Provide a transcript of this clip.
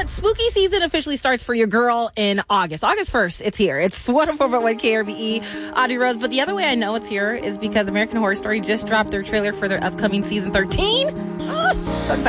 But spooky season officially starts for your girl in August. August 1st, it's here. It's 104.1 KRBE, Audrey Rose. But the other way I know it's here is because American Horror Story just dropped their trailer for their upcoming season 13. So excited.